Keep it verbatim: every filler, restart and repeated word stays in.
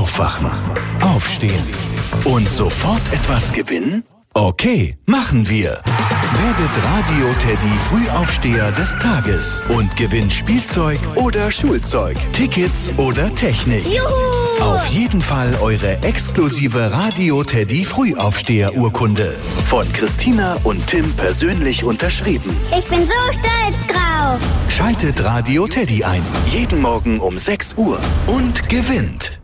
Aufwachen, aufstehen und sofort etwas gewinnen? Okay, machen wir. Werdet Radio Teddy Frühaufsteher des Tages und gewinnt Spielzeug oder Schulzeug, Tickets oder Technik. Juhu! Auf jeden Fall eure exklusive Radio Teddy Frühaufsteher-Urkunde. Von Christina und Tim persönlich unterschrieben. Ich bin so stolz drauf. Schaltet Radio Teddy ein. Jeden Morgen um sechs Uhr und gewinnt.